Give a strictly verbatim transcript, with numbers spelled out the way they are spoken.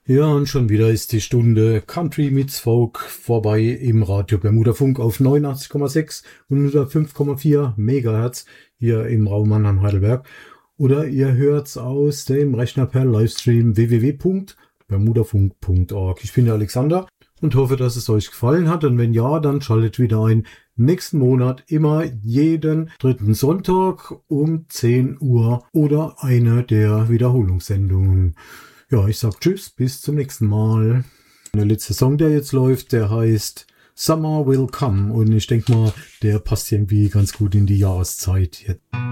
Ja, und schon wieder ist die Stunde Country meets Folk vorbei im Radio Bermuda Funk auf neunundachtzig Komma sechs und hundertfünf Komma vier Megahertz hier im Raum Mannheim-Heidelberg. Oder ihr hört's aus dem Rechner per Livestream w w w punkt bermudafunk punkt org. Ich bin der Alexander und hoffe, dass es euch gefallen hat. Und wenn ja, dann schaltet wieder ein. Nächsten Monat immer jeden dritten Sonntag um zehn Uhr oder eine der Wiederholungssendungen. Ja, ich sag tschüss, bis zum nächsten Mal. Der letzte Song, der jetzt läuft, der heißt Summer Will Come und ich denke mal, der passt irgendwie ganz gut in die Jahreszeit jetzt.